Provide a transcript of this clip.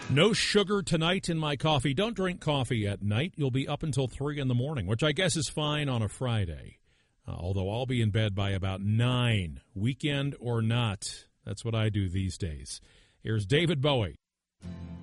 No sugar tonight in my coffee. Don't drink coffee at night. You'll be up until 3 in the morning, which I guess is fine on a Friday. Although I'll be in bed by about 9, weekend or not. That's what I do these days. Here's David Bowie.